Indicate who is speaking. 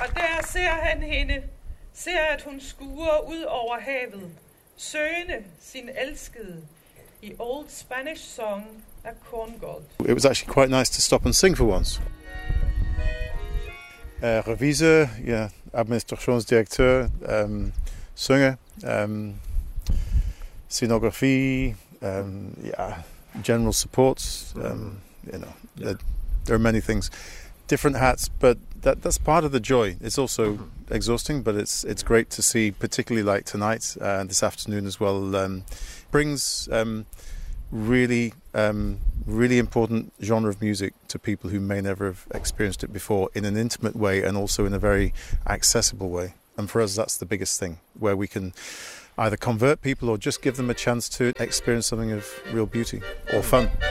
Speaker 1: Og der ser han hende, ser at hun skuer ud over havet, søgende sin elskede, i Old Spanish Song af Korngold.
Speaker 2: It was actually quite nice to stop and sing for once. Revisor, ja, administrationsdirektør, synger, scenography, general support, there are many things. Different hats, but that's part of the joy. It's also exhausting, but it's great to see, particularly like tonight, this afternoon as well, brings really important genre of music to people who may never have experienced it before in an intimate way and also in a very accessible way. And for us, that's the biggest thing, where we can either convert people or just give them a chance to experience something of real beauty or fun.